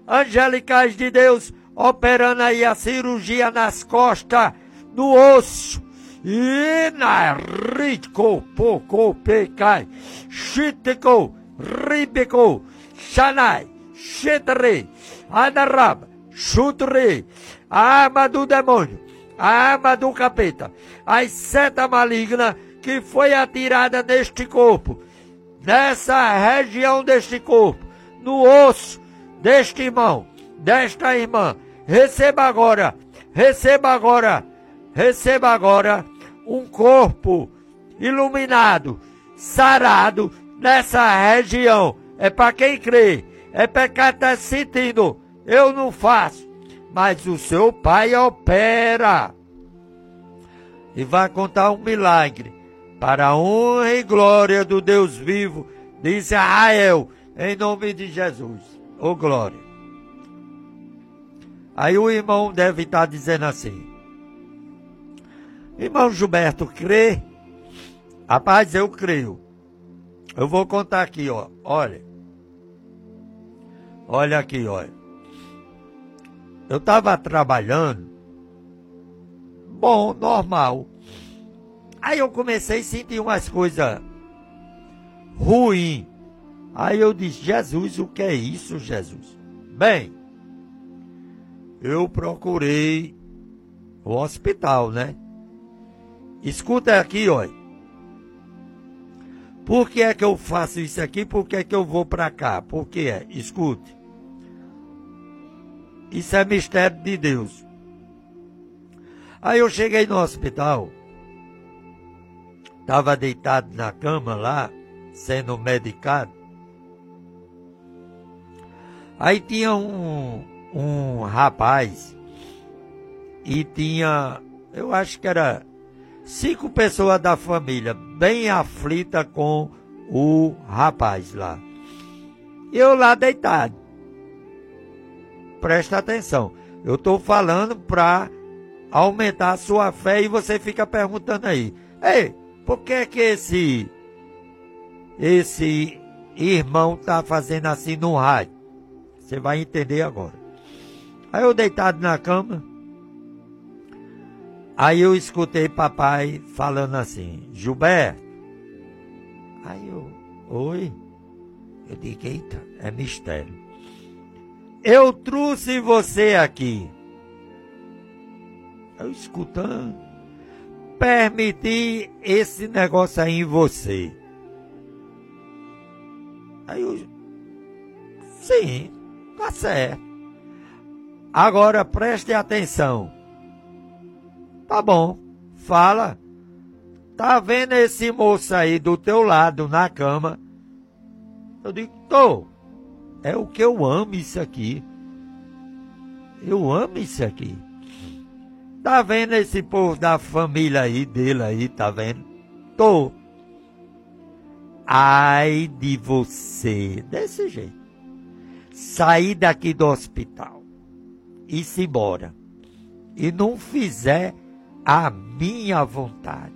angelicais de Deus, operando aí a cirurgia nas costas, no osso. E na rico, poco, pecai, chitico, ribico, xanai, chitre, adaraba, chutre, a arma do demônio, a arma do capeta, as setas malignas que foi atirada neste corpo, nessa região deste corpo, no osso deste irmão, desta irmã, receba agora um corpo iluminado, sarado nessa região. É para quem crê, é para quem está sentindo. Eu não faço, mas o seu pai opera. E vai contar um milagre para a honra e glória do Deus vivo de Israel, em nome de Jesus. Ô glória. Aí o irmão deve estar dizendo assim: irmão Gilberto, crê? Rapaz, eu creio. Eu vou contar aqui, ó. Olha. Olha aqui, olha. Eu estava trabalhando. Bom, normal. Aí eu comecei a sentir umas coisas ruins. Aí eu disse: Jesus, o que é isso, Jesus? Bem, eu procurei o hospital, né? Escuta aqui, olha. Por que é que eu faço isso aqui? Por que é que eu vou para cá? Por que é? Escute. Isso é mistério de Deus. Aí eu cheguei no hospital. Estava deitado na cama lá, sendo medicado. Aí tinha um rapaz. E tinha, eu acho que era 5 pessoas da família, bem aflita com o rapaz lá. Eu lá deitado. Presta atenção. Eu estou falando para aumentar a sua fé e você fica perguntando aí: ei, por que é que esse irmão está fazendo assim no rádio? Você vai entender agora. Aí eu deitado na cama. Aí eu escutei papai falando assim: Gilberto. Aí eu: oi. Eu digo: eita, é mistério. Eu trouxe você aqui. Eu escutando. Permiti esse negócio aí em você. Aí eu: sim, tá certo. Agora preste atenção. Tá bom, fala. Tá vendo esse moço aí do teu lado na cama? Eu digo: tô. É o que eu amo isso aqui. Eu amo isso aqui. Tá vendo esse povo da família aí, dele aí, tá vendo? Tô. Ai de você. Desse jeito. Sair daqui do hospital. E se embora. E não fizer a minha vontade.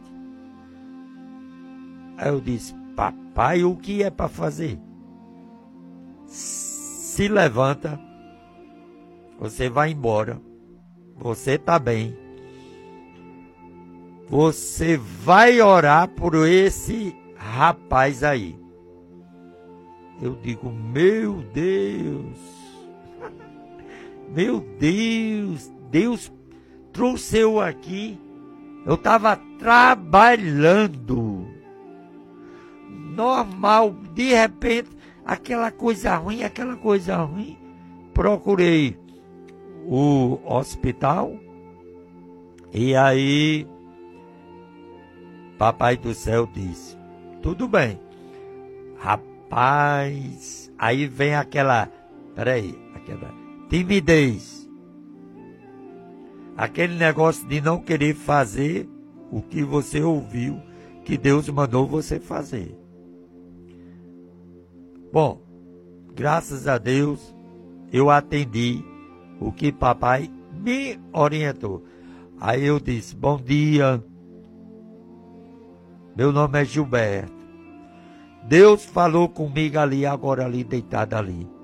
Aí eu disse: papai, o que é para fazer? Se levanta, você vai embora, você está bem, você vai orar por esse rapaz aí. Eu digo: meu Deus, meu Deus, Deus trouxe eu aqui, eu estava trabalhando, normal, de repente, aquela coisa ruim, procurei o hospital, e aí, papai do céu disse: tudo bem, rapaz, aí vem aquela timidez, aquele negócio de não querer fazer o que você ouviu que Deus mandou você fazer. Bom, graças a Deus, eu atendi o que papai me orientou. Aí eu disse: bom dia, meu nome é Gilberto. Deus falou comigo ali, agora ali, deitado ali.